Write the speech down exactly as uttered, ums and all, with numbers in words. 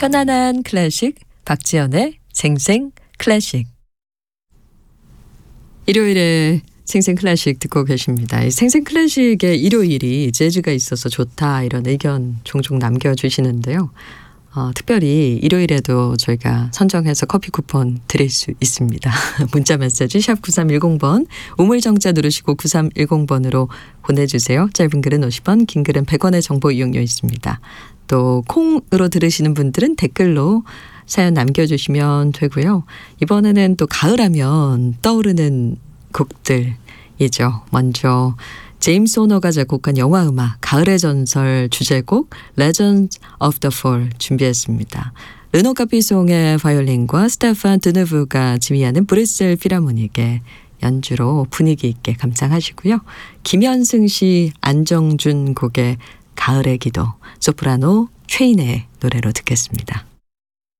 편안한 클래식 박지연의 생생 클래식. 일요일에 생생 클래식 듣고 계십니다. 이 생생 클래식의 일요일이 재즈가 있어서 좋다 이런 의견 종종 남겨주시는데요. 어, 특별히 일요일에도 저희가 선정해서 커피 쿠폰 드릴 수 있습니다. 문자 메시지 샵 구삼일공 번 우물정자 누르시고 구삼일공 번으로 보내주세요. 짧은 글은 오십 원, 긴 글은 백 원의 정보 이용료 있습니다. 또 콩으로 들으시는 분들은 댓글로 사연 남겨주시면 되고요. 이번에는 또 가을하면 떠오르는 곡들이죠. 먼저 제임스 호너가 작곡한 영화음악 가을의 전설 주제곡 Legends of the Fall 준비했습니다. 르노 카피송의 바이올린과 스테판 드누브가 지휘하는 브뤼셀 필하모닉의 연주로 분위기 있게 감상하시고요. 김현승 씨, 안정준 곡의 가을의 기도, 소프라노 최인혜의 노래로 듣겠습니다.